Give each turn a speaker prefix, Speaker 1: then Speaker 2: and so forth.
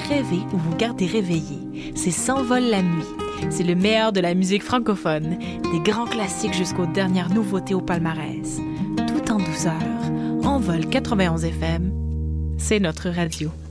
Speaker 1: rêver ou vous garder réveillé. C'est S'envole la nuit. C'est le meilleur de la musique francophone, des grands classiques jusqu'aux dernières nouveautés au palmarès. Tout en douceur, Envol 91 FM, c'est notre radio.